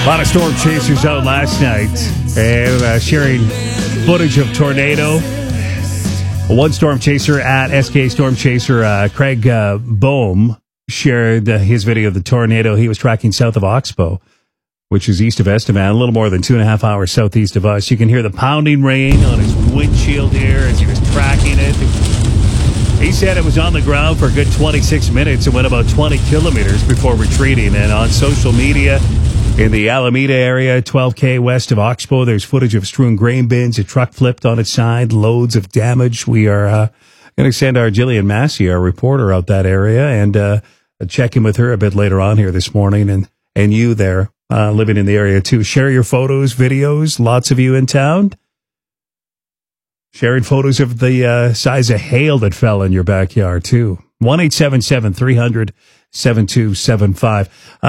A lot of storm chasers out last night and sharing footage of tornado. One storm chaser at SK Storm Chaser, Craig Bohm, shared his video of the tornado he was tracking south of Oxbow, which is east of Estevan, a little more than 2.5 hours southeast of us. You can hear the pounding rain on his windshield here as he was tracking it. He said it was on the ground for a good 26 minutes and went about 20 kilometers before retreating. And on social media, in the Alameda area, 12K west of Oxbow, there's footage of strewn grain bins, a truck flipped on its side, loads of damage. We are going to send our Jillian Massey, our reporter, out that area and check in with her a bit later on here this morning. And you there living in the area, too. Share your photos, videos, lots of you in town. Sharing photos of the size of hail that fell in your backyard, too. 1-877-300-7275.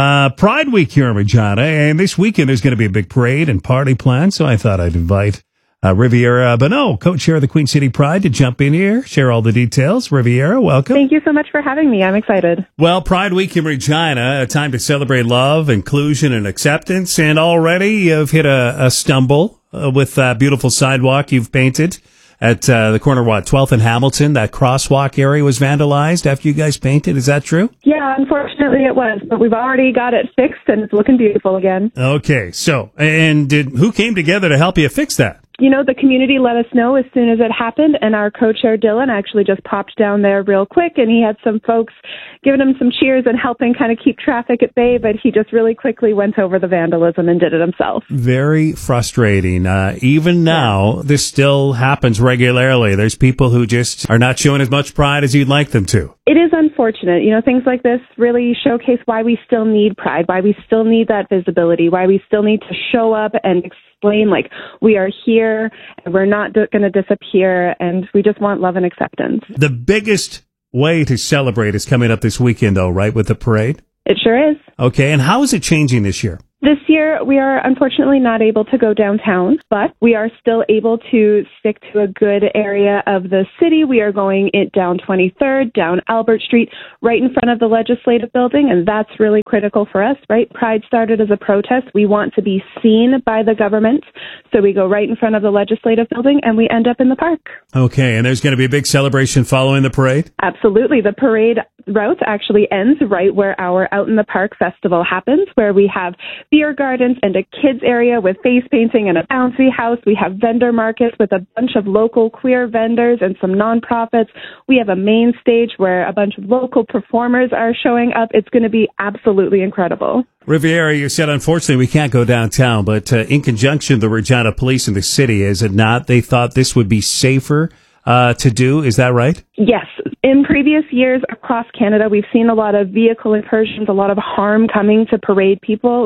Pride Week here in Regina, and this weekend there's going to be a big parade and party planned, so I thought I'd invite Riviera Bonneau, co-chair of the Queen City Pride, to jump in here, share all the details. Riviera, welcome. Thank you so much for having me. I'm excited. Well, Pride Week in Regina, a time to celebrate love, inclusion, and acceptance, and already you've hit a stumble with that beautiful sidewalk you've painted at the corner, 12th and Hamilton. That crosswalk area was vandalized after you guys painted. Is that true? Yeah, unfortunately it was, but we've already got it fixed and it's looking beautiful again. Okay, so, and who came together to help you fix that? You know, the community let us know as soon as it happened, and our co-chair Dylan actually just popped down there real quick, and he had some folks giving him some cheers and helping kind of keep traffic at bay, but he just really quickly went over the vandalism and did it himself. Very frustrating. Even now, this still happens regularly. There's people who just are not showing as much pride as you'd like them to. It is unfortunate. You know, things like this really showcase why we still need pride, why we still need that visibility, why we still need to show up and explain, like, we are here and we're not going to disappear, and we just want love and acceptance. The biggest way to celebrate is coming up this weekend, though, right, with the parade? It sure is. Okay, and how is it changing this year? This year, we are unfortunately not able to go downtown, but we are still able to stick to a good area of the city. We are going down 23rd, down Albert Street, right in front of the Legislative Building, and that's really critical for us, right? Pride started as a protest. We want to be seen by the government, so we go right in front of the Legislative Building, and we end up in the park. Okay, and there's going to be a big celebration following the parade? Absolutely. The parade route actually ends right where our Out in the Park festival happens, where we have beer gardens and a kids area with face painting and a bouncy house. We have vendor markets with a bunch of local queer vendors and some nonprofits. We have a main stage where a bunch of local performers are showing up. It's going to be absolutely incredible. Riviera, you said, unfortunately, we can't go downtown, but in conjunction, the Regina Police and the city, is it not? They thought this would be safer to do. Is that right? Yes. In previous years across Canada, we've seen a lot of vehicle incursions, a lot of harm coming to parade people,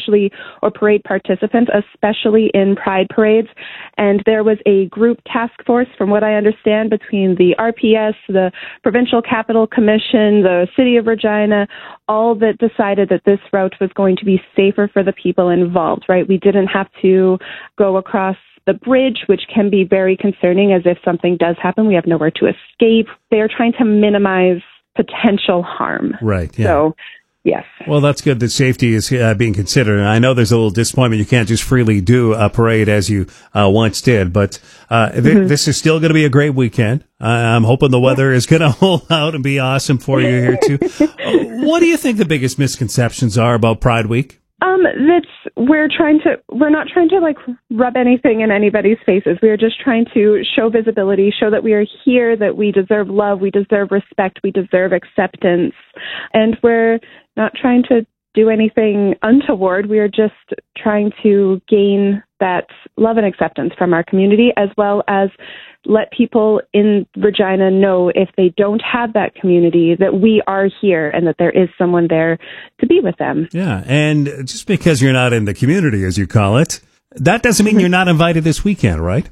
or parade participants, especially in pride parades. And there was a group task force, from what I understand, between the RPS, the Provincial Capital Commission, the City of Regina, all that decided that this route was going to be safer for the people involved, right? We didn't have to go across the bridge, which can be very concerning, as if something does happen, we have nowhere to escape. They're trying to minimize potential harm. Right, yeah. So, yes. Well, that's good that safety is being considered. And I know there's a little disappointment. You can't just freely do a parade as you once did. But this is still going to be a great weekend. I'm hoping the weather is going to hold out and be awesome for you here, too. What do you think the biggest misconceptions are about Pride Week? We're not trying to rub anything in anybody's faces. We are just trying to show visibility, show that we are here, that we deserve love, we deserve respect, we deserve acceptance. And we're not trying to do anything untoward. We are just trying to gain that love and acceptance from our community, as well as let people in Regina know, if they don't have that community, that we are here and that there is someone there to be with them. Yeah, and just because you're not in the community, as you call it, that doesn't mean you're not invited this weekend, right? Absolutely.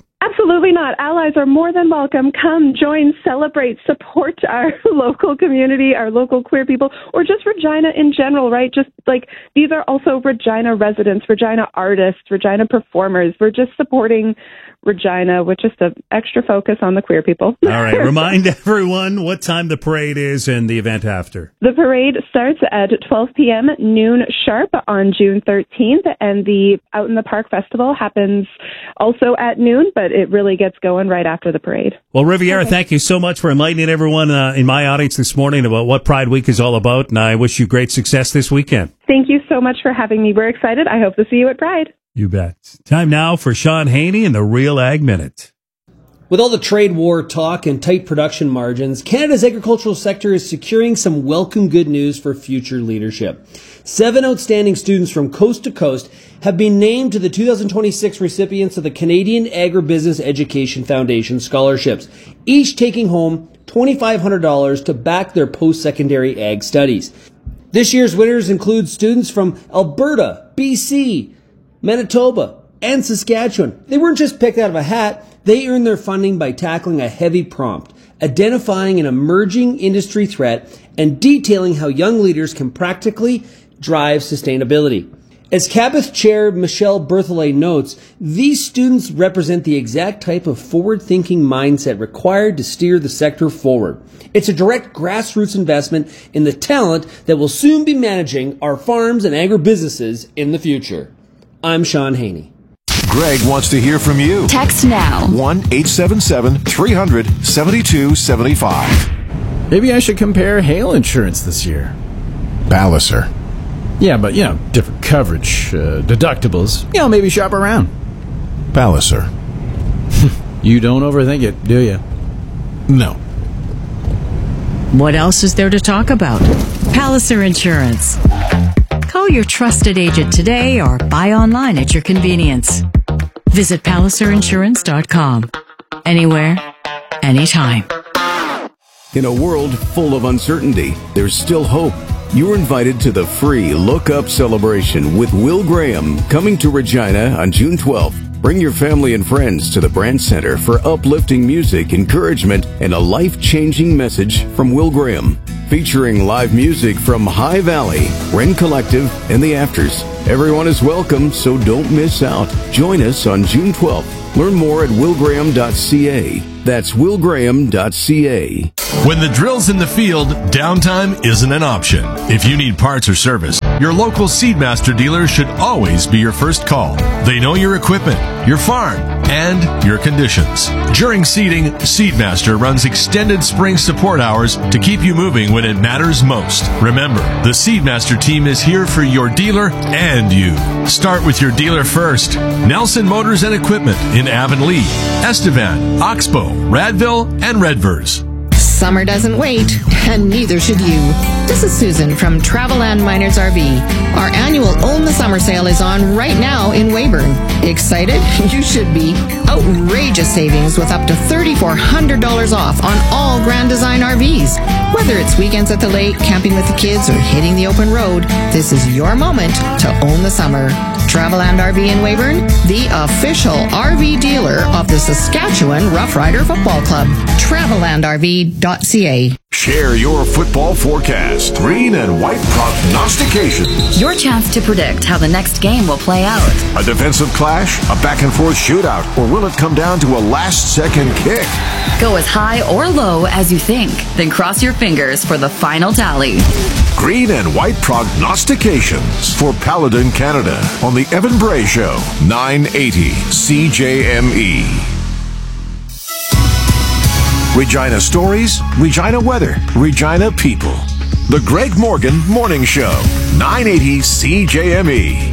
Absolutely not. Allies are more than welcome. Come, join, celebrate, support our local community, our local queer people, or just Regina in general, right? Just like these are also Regina residents, Regina artists, Regina performers. We're just supporting Regina with just an extra focus on the queer people. All right. Remind everyone what time the parade is and the event after. The parade starts at 12 p.m., noon sharp on June 13th, and the Out in the Park Festival happens also at noon, but it really gets going right after the parade. Well, Riviera, thank you so much for enlightening everyone in my audience this morning about what Pride Week is all about, and I wish you great success this weekend. Thank you so much for having me. We're excited. I hope to see you at Pride. You bet. Time now for Sean Haney and the Real Ag Minute. With all the trade war talk and tight production margins, Canada's agricultural sector is securing some welcome good news for future leadership. 7 outstanding students from coast to coast have been named to the 2026 recipients of the Canadian Agribusiness Education Foundation scholarships, each taking home $2,500 to back their post-secondary ag studies. This year's winners include students from Alberta, BC, Manitoba, and Saskatchewan. They weren't just picked out of a hat. They earned their funding by tackling a heavy prompt, identifying an emerging industry threat, and detailing how young leaders can practically drive sustainability. As CABITH Chair Michelle Berthollet notes, these students represent the exact type of forward-thinking mindset required to steer the sector forward. It's a direct grassroots investment in the talent that will soon be managing our farms and agribusinesses in the future. I'm Sean Haney. Greg wants to hear from you. Text now. 1-877-300-7275. Maybe I should compare hail insurance this year. Palliser. Yeah, but, different coverage, deductibles. Maybe shop around. Palliser. You don't overthink it, do you? No. What else is there to talk about? Palliser Insurance. Call your trusted agent today or buy online at your convenience. Visit PalliserInsurance.com. Anywhere, anytime. In a world full of uncertainty, there's still hope. You're invited to the free Look Up celebration with Will Graham coming to Regina on June 12th. Bring your family and friends to the Brand Center for uplifting music, encouragement, and a life-changing message from Will Graham. Featuring live music from High Valley, Wren Collective, and The Afters. Everyone is welcome, so don't miss out. Join us on June 12th. Learn more at willgraham.ca. That's willgraham.ca. When the drill's in the field, downtime isn't an option. If you need parts or service, your local Seedmaster dealer should always be your first call. They know your equipment, your farm, and your conditions. During seeding, Seedmaster runs extended spring support hours to keep you moving when it matters most. Remember, the Seedmaster team is here for your dealer and you. Start with your dealer first. Nelson Motors and Equipment in Avonlea, Estevan, Oxbow, Radville, and Redvers. Summer doesn't wait, and neither should you. This is Susan from Traveland Miners RV. Our annual Own the Summer sale is on right now in Weyburn. Excited? You should be. Outrageous savings with up to $3,400 off on all Grand Design RVs. Whether it's weekends at the lake, camping with the kids, or hitting the open road, this is your moment to own the summer. Traveland RV in Weyburn, the official RV dealer of the Saskatchewan Rough Rider Football Club. TravelandRV.ca. Share your football forecast. Green and white prognostications. Your chance to predict how the next game will play out. A defensive clash, a back-and-forth shootout, or will it come down to a last-second kick? Go as high or low as you think, then cross your fingers for the final tally. Green and white prognostications for Paladin Canada on the Evan Bray Show, 980 CJME. Regina stories, Regina weather, Regina people. The Greg Morgan Morning Show, 980 CJME.